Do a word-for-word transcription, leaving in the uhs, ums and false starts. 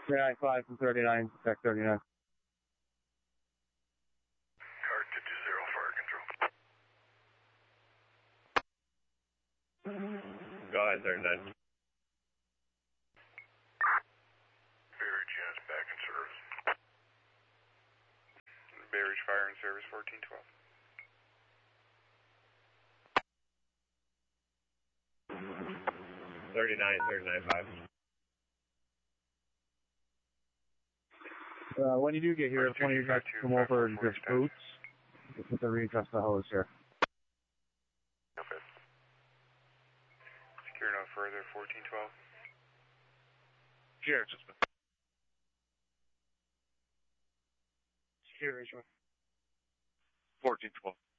three nine five from thirty-nine, tech thirty-nine. Car two two zero, fire control. Go ahead, thirty-nine. Barrage units back in service. Barrage fire in service, fourteen twelve. thirty-nine, thirty-nine five. Uh, when you do get here, if one of you guys come over and just boots, just have to readjust the hose here. Okay. Secure no further, fourteen twelve. Secure, just secure, Richmond. fourteen twelve.